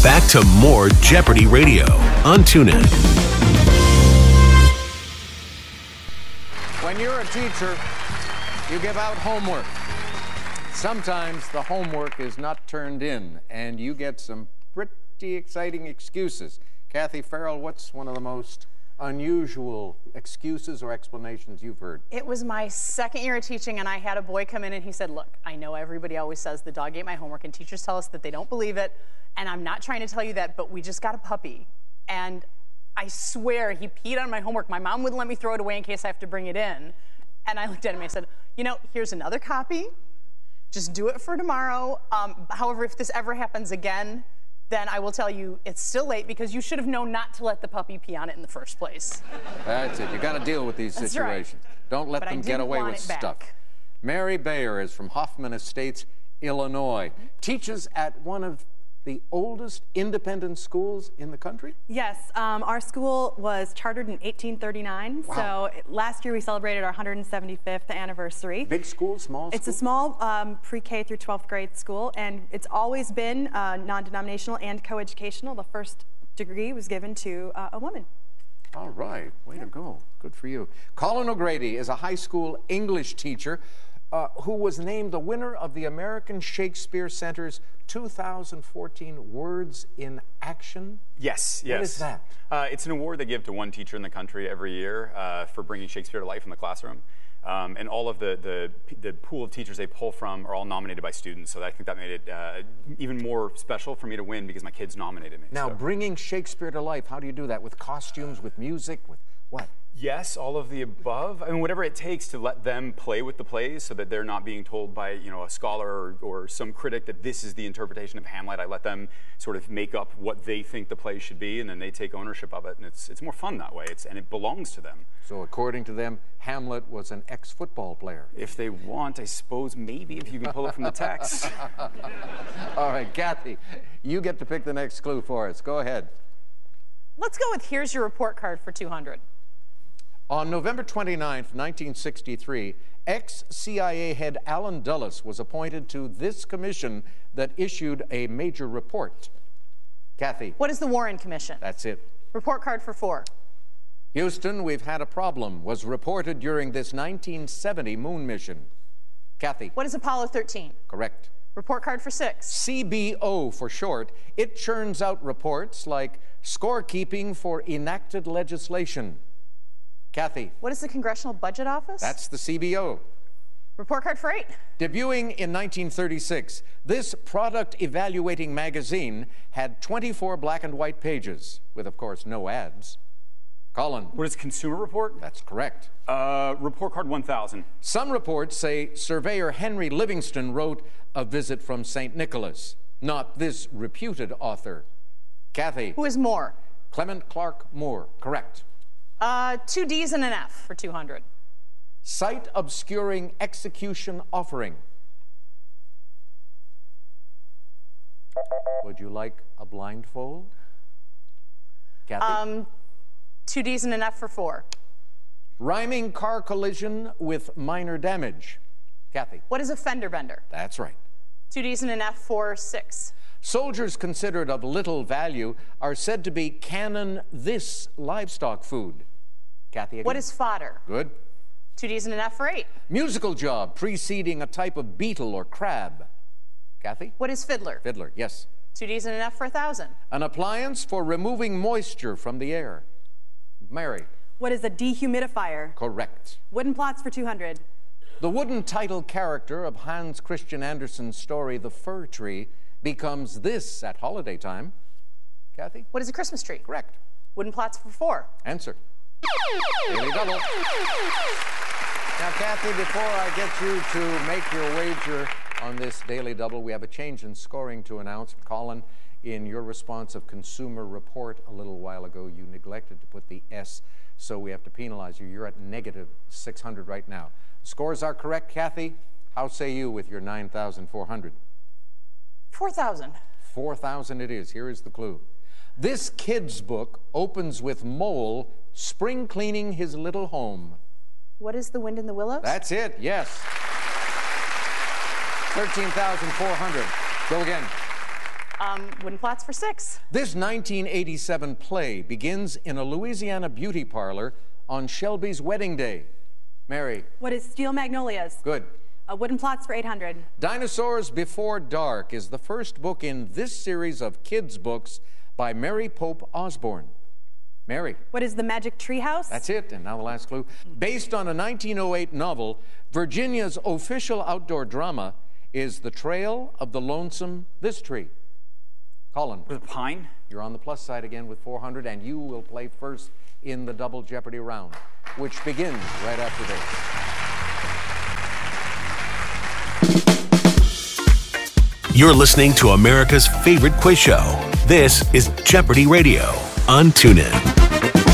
Back to more Jeopardy Radio on TuneIn. When you're a teacher, you give out homework. Sometimes the homework is not turned in, and you get some pretty exciting excuses. Kathy Farrell, what's one of the most unusual excuses or explanations you've heard? It was my second year of teaching, and I had a boy come in and he said, look, I know everybody always says the dog ate my homework, and teachers tell us that they don't believe it, and I'm not trying to tell you that, but we just got a puppy. And I swear he peed on my homework. My mom wouldn't let me throw it away in case I have to bring it in. And I looked at him and I said, you know, here's another copy. Just do it for tomorrow. However, if this ever happens again, then I will tell you it's still late because you should have known not to let the puppy pee on it in the first place. That's it. You got to deal with these situations. Right. Don't let them get away with stuff. Mary Bayer is from Hoffman Estates, Illinois. Teaches at one of the oldest independent schools in the country? Yes, our school was chartered in 1839. Wow. So last year we celebrated our 175th anniversary. Big school, small school? It's a small pre-K through 12th grade school, and it's always been non-denominational and co-educational. The first degree was given to a woman. All right, way to go. Good for you. Colin O'Grady is a high school English teacher who was named the winner of the American Shakespeare Center's 2014 Words in Action. Yes. What is that? It's an award they give to one teacher in the country every year for bringing Shakespeare to life in the classroom. And all of the pool of teachers they pull from are all nominated by students. So I think that made it even more special for me to win because my kids nominated me. Now, bringing Shakespeare to life, how do you do that? With costumes, with music, with what? Yes, all of the above. I mean, whatever it takes to let them play with the plays so that they're not being told by, you know, a scholar or some critic that this is the interpretation of Hamlet. I let them sort of make up what they think the play should be, and then they take ownership of it, and it's more fun that way. And it belongs to them. So according to them, Hamlet was an ex-football player. If they want, I suppose maybe if you can pull it from the text. All right, Kathy, you get to pick the next clue for us. Go ahead. Let's go with here's your report card for 200. On November 29th, 1963, ex-CIA head Allen Dulles was appointed to this commission that issued a major report. Kathy. What is the Warren Commission? That's it. Report card for 4. Houston, we've had a problem, was reported during this 1970 moon mission. Kathy. What is Apollo 13? Correct. Report card for 6. CBO for short. It churns out reports like scorekeeping for enacted legislation. Kathy. What is the Congressional Budget Office? That's the CBO. Report card for 8. Debuting in 1936, this product evaluating magazine had 24 black and white pages, with, of course, no ads. Colin. What is Consumer Report? That's correct. Report card 1000. Some reports say surveyor Henry Livingston wrote A Visit from St. Nicholas, not this reputed author. Kathy. Who is Moore? Clement Clark Moore. Correct. 2 D's and an F for 200. Site obscuring execution offering. Would you like a blindfold? Kathy? 2 D's and an F for 4. Rhyming car collision with minor damage. Kathy? What is a fender bender? That's right. 2 D's and an F for 6. Soldiers considered of little value are said to be canon this livestock food. Kathy again. What is fodder? Good. 2 D's and an F for 8. Musical job preceding a type of beetle or crab. Kathy? What is fiddler? Fiddler, yes. 2 D's and an F for 1,000. An appliance for removing moisture from the air. Mary? What is a dehumidifier? Correct. Wooden plots for 200. The wooden title character of Hans Christian Andersen's story, The Fir Tree, becomes this at holiday time. Kathy? What is a Christmas tree? Correct. Wooden plots for 4. Answer. Daily double. Now, Kathy, before I get you to make your wager on this daily double, we have a change in scoring to announce. Colin, in your response of Consumer Report a little while ago, you neglected to put the S, so we have to penalize you. You're at negative 600 right now. Scores are correct, Kathy. How say you with your 9,400? 4,000. 4,000 it is. Here is the clue. This kid's book opens with Mole spring cleaning his little home. What is The Wind in the Willows? That's it, yes. 13,400. Go again. Wooden plots for 6. This 1987 play begins in a Louisiana beauty parlor on Shelby's wedding day. Mary. What is Steel Magnolias? Good. Wooden plots for 800. Dinosaurs Before Dark is the first book in this series of kids' books by Mary Pope Osborne. Mary. What is The Magic Tree House? That's it. And now the last clue. Based on a 1908 novel, Virginia's official outdoor drama is The Trail of the Lonesome This Tree. Colin. The Pine? You're on the plus side again with 400, and you will play first in the Double Jeopardy round, which begins right after this. You're listening to America's favorite quiz show. This is Jeopardy Radio on TuneIn.